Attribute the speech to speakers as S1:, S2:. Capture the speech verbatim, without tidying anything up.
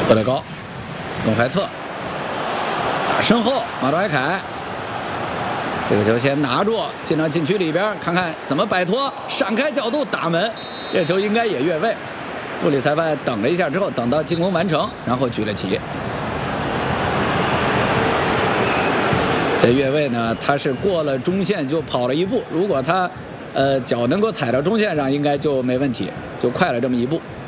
S1: 过得高，董怀特打身后，马多埃凯。这个球先拿住，进到禁区里边，看看怎么摆脱，闪开角度打门。这球应该也越位。助理裁判等了一下之后，等到进攻完成，然后举了旗。这越位呢，他是过了中线就跑了一步，如果他呃脚能够踩到中线上，应该就没问题，就快了这么一步。